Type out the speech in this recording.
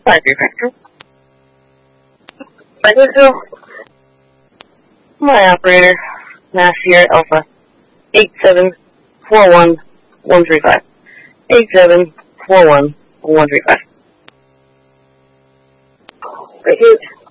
5-3 Factor. My operator, last year, Alpha, 8741135. 8741135. Thank you.